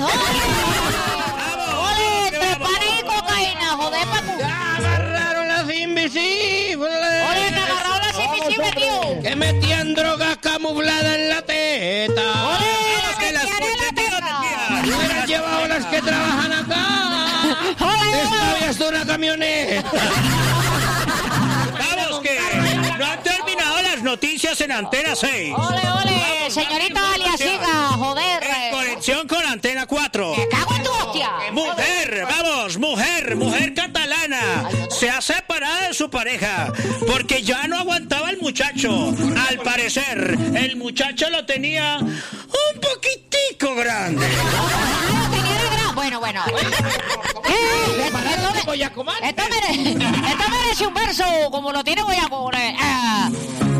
¡Ole, trepanes y cocaína, joder, Paco! ¡Agarraron las invisibles! ¡Ole, te agarraron las invisibles, tío! ¡Que metían drogas camufladas en la teta! ¡Ole, que las ¡Me hubieran llevado las que trabajan acá! ¡Esta había sido una camioneta! Vamos, que no han terminado las noticias en Antena 6. ¡Ole, ole! Señorita Aliasiga, joder. En conexión con Antena 4. ¡Me cago en tu hostia! Mujer, vamos, mujer catalana. Se ha separado de su pareja porque ya no aguantaba el muchacho. Al parecer, el muchacho lo tenía un poquitico grande. Bueno. Esto merece un verso como lo tiene Boyaco.